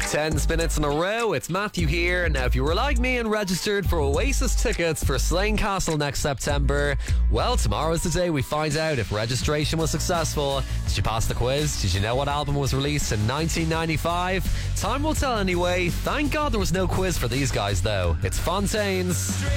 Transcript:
10 minutes in a row, it's Matthew here. Now, if you were like me and registered for Oasis tickets for Slane Castle next September, well, tomorrow's the day we find out if registration was successful. Did you pass the quiz? Did you know what album was released in 1995? Time will tell anyway. Thank God there was no quiz for these guys, though. It's Fontaines.